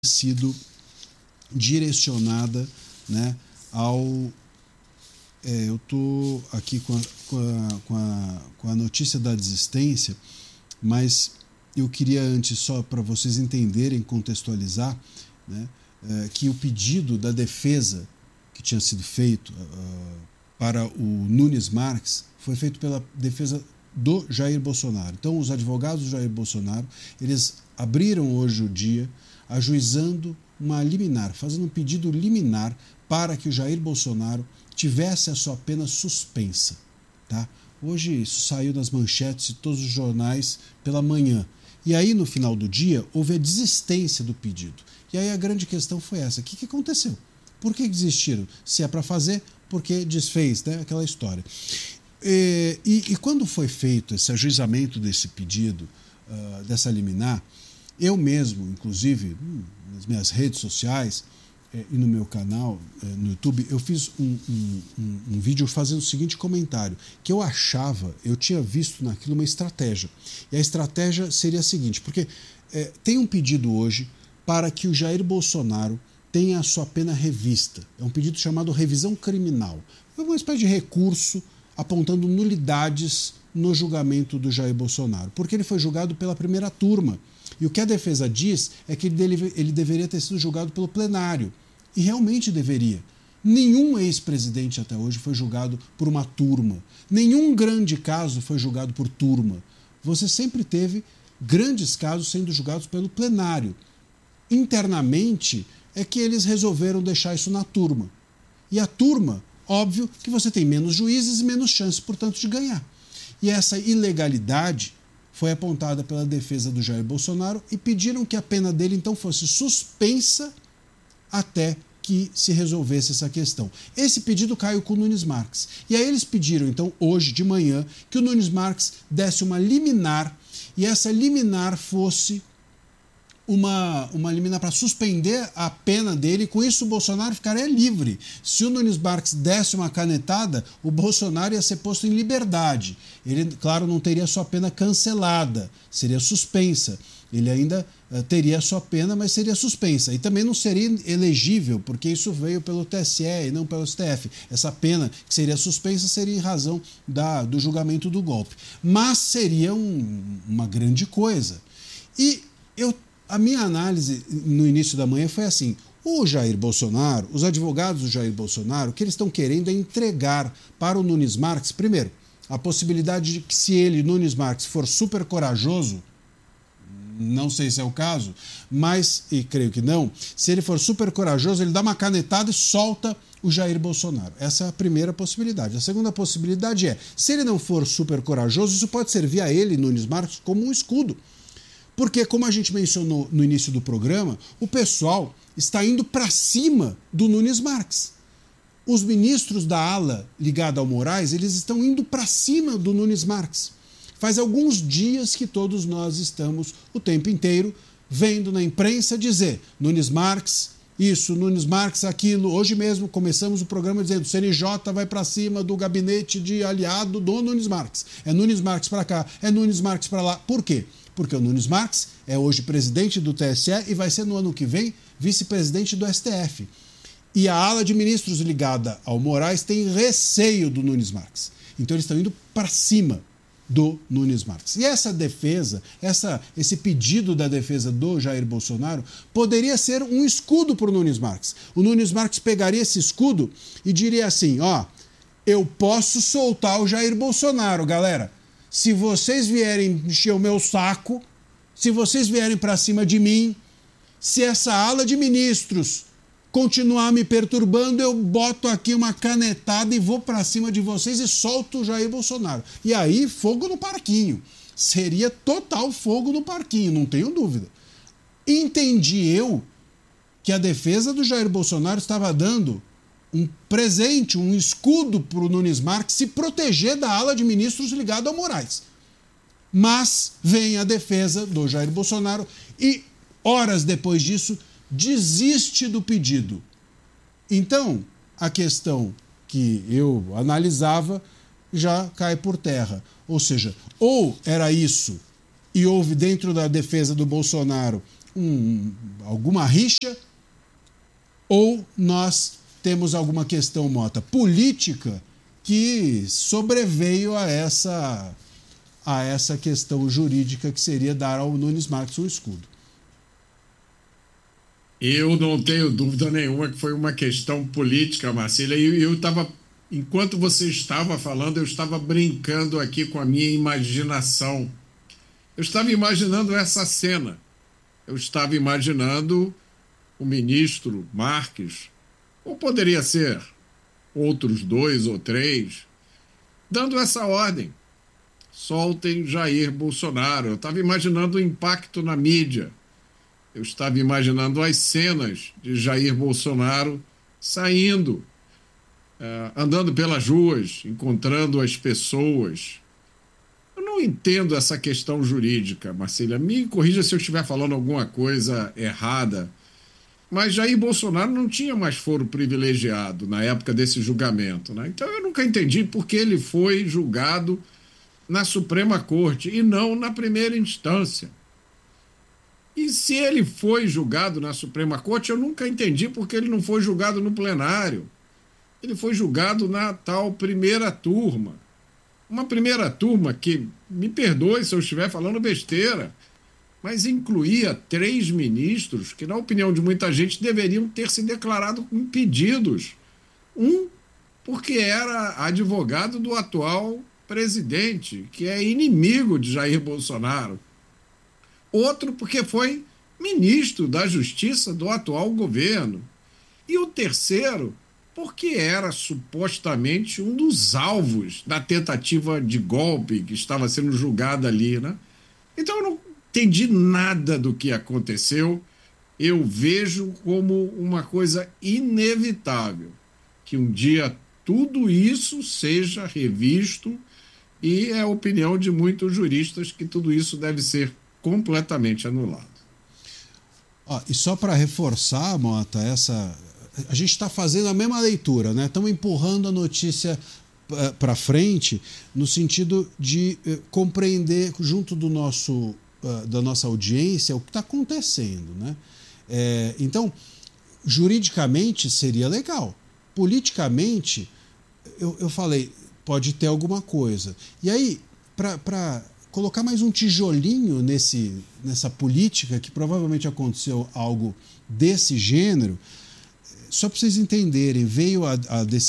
sido direcionada, né, ao... eu estou aqui com a notícia da desistência, mas eu queria antes, só para vocês entenderem, contextualizar, né, que o pedido da defesa que tinha sido feito para o Nunes Marques foi feito pela defesa do Jair Bolsonaro. Então, os advogados do Jair Bolsonaro, eles abriram hoje o dia ajuizando uma liminar, fazendo um pedido liminar para que o Jair Bolsonaro tivesse a sua pena suspensa. Tá? Hoje isso saiu nas manchetes de todos os jornais pela manhã. E aí, no final do dia, houve a desistência do pedido. E aí a grande questão foi essa. O que aconteceu? Por que desistiram? Se é para fazer, por que desfez? Né? Aquela história. E quando foi feito esse ajuizamento desse pedido, dessa liminar, eu mesmo, inclusive, nas minhas redes sociais e no meu canal no YouTube, eu fiz um vídeo fazendo o seguinte comentário, que eu tinha visto naquilo uma estratégia. E a estratégia seria a seguinte, porque tem um pedido hoje para que o Jair Bolsonaro tenha a sua pena revista. É um pedido chamado revisão criminal. É uma espécie de recurso apontando nulidades no julgamento do Jair Bolsonaro, porque ele foi julgado pela primeira turma. E o que a defesa diz é que ele deveria ter sido julgado pelo plenário. E realmente deveria. Nenhum ex-presidente até hoje foi julgado por uma turma. Nenhum grande caso foi julgado por turma. Você sempre teve grandes casos sendo julgados pelo plenário. Internamente é que eles resolveram deixar isso na turma. E a turma, óbvio que você tem menos juízes e menos chances, portanto, de ganhar. E essa ilegalidade foi apontada pela defesa do Jair Bolsonaro e pediram que a pena dele, então, fosse suspensa até que se resolvesse essa questão. Esse pedido caiu com o Nunes Marques. E aí eles pediram, então, hoje de manhã, que o Nunes Marques desse uma liminar e essa liminar fosse uma liminar para suspender a pena dele, e com isso o Bolsonaro ficaria livre. Se o Nunes Marques desse uma canetada, o Bolsonaro ia ser posto em liberdade. Ele, claro, não teria sua pena cancelada, seria suspensa. Ele ainda teria a sua pena, mas seria suspensa. E também não seria elegível, porque isso veio pelo TSE e não pelo STF. Essa pena que seria suspensa seria em razão do julgamento do golpe. Mas seria uma grande coisa. E a minha análise no início da manhã foi assim: o Jair Bolsonaro, os advogados do Jair Bolsonaro, o que eles estão querendo é entregar para o Nunes Marques, primeiro, a possibilidade de que, se ele, Nunes Marques, for super corajoso, não sei se é o caso, mas, e creio que não, se ele for super corajoso, ele dá uma canetada e solta o Jair Bolsonaro. Essa é a primeira possibilidade. A segunda possibilidade é, se ele não for super corajoso, isso pode servir a ele, Nunes Marques, como um escudo. Porque, como a gente mencionou no início do programa, o pessoal está indo para cima do Nunes Marques. Os ministros da ala ligada ao Moraes, eles estão indo para cima do Nunes Marques. Faz alguns dias que todos nós estamos o tempo inteiro vendo na imprensa dizer Nunes Marques isso, Nunes Marques aquilo. Hoje mesmo começamos o programa dizendo CNJ vai para cima do gabinete de aliado do Nunes Marques. É Nunes Marques para cá, é Nunes Marques para lá. Por quê? Porque o Nunes Marques é hoje presidente do TSE e vai ser no ano que vem vice-presidente do STF. E a ala de ministros ligada ao Moraes tem receio do Nunes Marques. Então eles estão indo para cima do Nunes Marques. E essa defesa, esse pedido da defesa do Jair Bolsonaro poderia ser um escudo para o Nunes Marques. O Nunes Marques pegaria esse escudo e diria assim, eu posso soltar o Jair Bolsonaro, galera. Se vocês vierem encher o meu saco, se vocês vierem para cima de mim, se essa ala de ministros continuar me perturbando, eu boto aqui uma canetada e vou para cima de vocês e solto o Jair Bolsonaro. E aí, fogo no parquinho. Seria total fogo no parquinho, não tenho dúvida. Entendi eu que a defesa do Jair Bolsonaro estava dando um presente, um escudo para o Nunes Marques se proteger da ala de ministros ligada ao Moraes. Mas vem a defesa do Jair Bolsonaro e, horas depois disso, desiste do pedido. Então, a questão que eu analisava já cai por terra. Ou seja, ou era isso e houve dentro da defesa do Bolsonaro alguma rixa ou nós temos alguma questão, Mota, política que sobreveio a essa questão jurídica que seria dar ao Nunes Marques um escudo? Eu não tenho dúvida nenhuma que foi uma questão política, Marcília. E eu estava, enquanto você estava falando, eu estava brincando aqui com a minha imaginação. Eu estava imaginando essa cena. Eu estava imaginando o ministro Marques, ou poderia ser outros 2 ou 3, dando essa ordem. Soltem Jair Bolsonaro. Eu estava imaginando o impacto na mídia. Eu estava imaginando as cenas de Jair Bolsonaro saindo, andando pelas ruas, encontrando as pessoas. Eu não entendo essa questão jurídica, Marcília. Me corrija se eu estiver falando alguma coisa errada, mas Jair Bolsonaro não tinha mais foro privilegiado na época desse julgamento, né? Então eu nunca entendi por que ele foi julgado na Suprema Corte e não na primeira instância. E se ele foi julgado na Suprema Corte, eu nunca entendi por que ele não foi julgado no plenário. Ele foi julgado na tal primeira turma. Uma primeira turma que, me perdoe se eu estiver falando besteira, mas incluía 3 ministros que, na opinião de muita gente, deveriam ter se declarado impedidos. Um, porque era advogado do atual presidente, que é inimigo de Jair Bolsonaro. Outro, porque foi ministro da Justiça do atual governo. E o terceiro, porque era supostamente um dos alvos da tentativa de golpe que estava sendo julgada ali, né? Então eu não entendi nada do que aconteceu. Eu vejo como uma coisa inevitável que um dia tudo isso seja revisto, e é a opinião de muitos juristas que tudo isso deve ser completamente anulado. E só para reforçar, Mota, a gente está fazendo a mesma leitura, né? Estamos empurrando a notícia para frente no sentido de compreender junto da nossa audiência o que está acontecendo, né? Então, juridicamente seria legal. Politicamente, eu falei, pode ter alguma coisa. E aí, para colocar mais um tijolinho nessa política, que provavelmente aconteceu algo desse gênero, só para vocês entenderem, veio a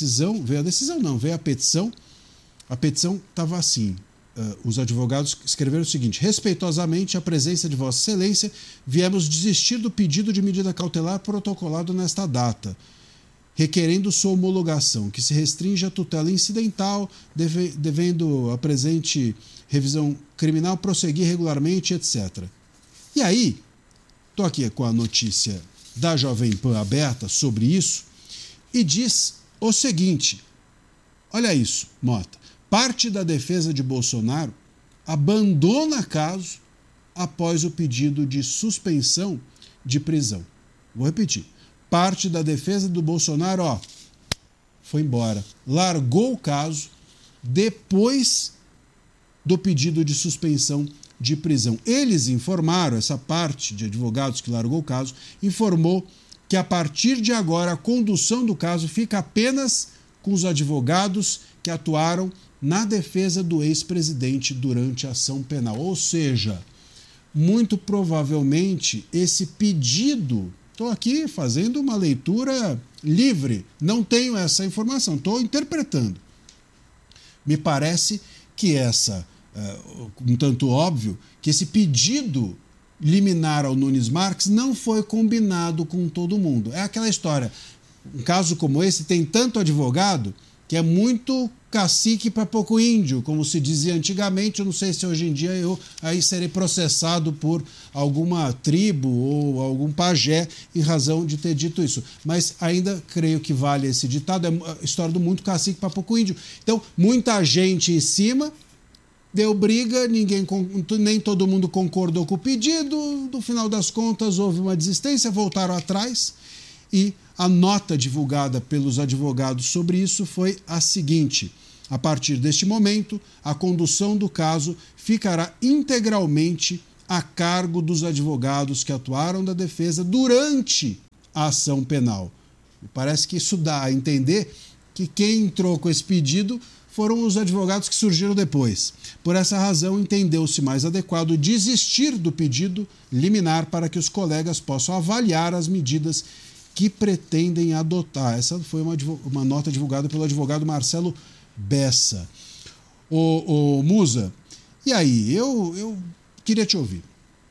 petição. A petição estava assim, os advogados escreveram o seguinte: respeitosamente à presença de Vossa Excelência, viemos desistir do pedido de medida cautelar protocolado nesta data, requerendo sua homologação, que se restringe à tutela incidental, devendo a presente revisão criminal prosseguir regularmente, etc. E aí, estou aqui com a notícia da Jovem Pan aberta sobre isso, e diz o seguinte: olha isso, Mota, parte da defesa de Bolsonaro abandona caso após o pedido de suspensão de prisão. Vou repetir. Parte da defesa do Bolsonaro, foi embora. Largou o caso depois do pedido de suspensão de prisão. Eles informaram, essa parte de advogados que largou o caso, informou que a partir de agora a condução do caso fica apenas com os advogados que atuaram na defesa do ex-presidente durante a ação penal. Ou seja, muito provavelmente esse pedido... Estou aqui fazendo uma leitura livre, não tenho essa informação, estou interpretando. Me parece que um tanto óbvio, que esse pedido liminar ao Nunes Marques não foi combinado com todo mundo. É aquela história, um caso como esse tem tanto advogado que é muito cacique para pouco índio, como se dizia antigamente. Eu não sei se hoje em dia eu aí serei processado por alguma tribo ou algum pajé em razão de ter dito isso. Mas ainda creio que vale esse ditado, é a história do muito cacique para pouco índio. Então, muita gente em cima, deu briga, nem todo mundo concordou com o pedido, no final das contas houve uma desistência, voltaram atrás, e a nota divulgada pelos advogados sobre isso foi a seguinte: a partir deste momento, a condução do caso ficará integralmente a cargo dos advogados que atuaram da defesa durante a ação penal. Me parece que isso dá a entender que quem entrou com esse pedido foram os advogados que surgiram depois. Por essa razão, entendeu-se mais adequado desistir do pedido liminar para que os colegas possam avaliar as medidas que pretendem adotar. Essa foi uma nota divulgada pelo advogado Marcelo Bessa. Ô Musa, e aí? Eu queria te ouvir.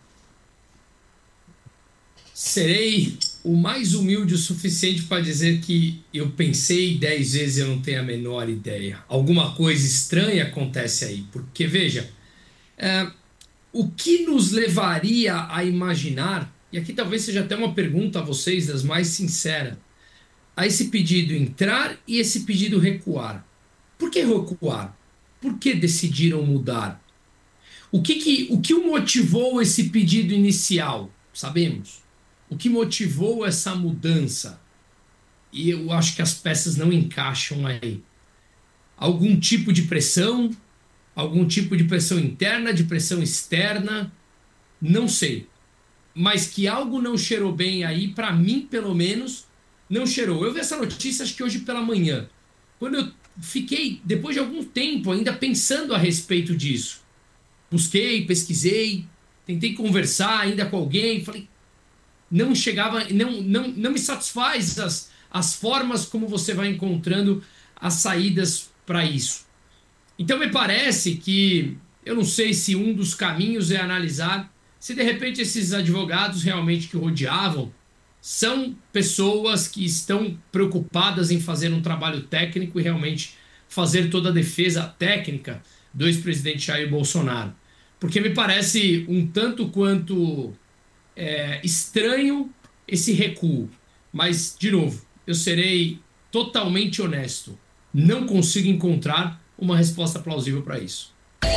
Serei o mais humilde o suficiente para dizer que eu pensei 10 vezes e eu não tenho a menor ideia. Alguma coisa estranha acontece aí. Porque, veja, o que nos levaria a imaginar, e aqui talvez seja até uma pergunta a vocês, das mais sinceras, a esse pedido entrar e esse pedido recuar. Por que recuar? Por que decidiram mudar? O que o motivou esse pedido inicial? Sabemos. O que motivou essa mudança? E eu acho que as peças não encaixam aí. Algum tipo de pressão? Algum tipo de pressão interna, de pressão externa? Não sei. Mas que algo não cheirou bem aí, para mim, pelo menos, não cheirou. Eu vi essa notícia, acho que hoje pela manhã. Quando eu fiquei, depois de algum tempo, ainda pensando a respeito disso. Busquei, pesquisei, tentei conversar ainda com alguém, falei, não chegava, não me satisfaz as formas como você vai encontrando as saídas para isso. Então me parece que, eu não sei se um dos caminhos é analisar se de repente esses advogados realmente que o rodeavam são pessoas que estão preocupadas em fazer um trabalho técnico e realmente fazer toda a defesa técnica do ex-presidente Jair Bolsonaro. Porque me parece um tanto quanto estranho esse recuo. Mas, de novo, eu serei totalmente honesto. Não consigo encontrar uma resposta plausível para isso.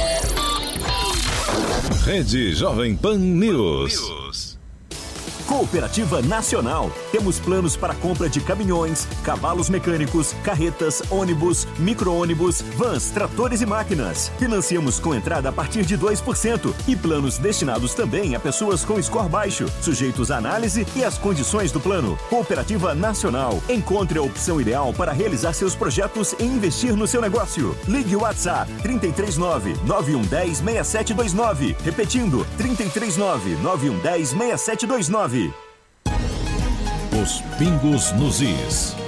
Rede Jovem Pan News. Cooperativa Nacional. Temos planos para compra de caminhões, cavalos mecânicos, carretas, ônibus, micro-ônibus, vans, tratores e máquinas. Financiamos com entrada a partir de 2% e planos destinados também a pessoas com score baixo, sujeitos à análise e às condições do plano. Cooperativa Nacional. Encontre a opção ideal para realizar seus projetos e investir no seu negócio. Ligue o WhatsApp 339-9110-6729. Repetindo, 339-9110-6729. Os pingos nos is.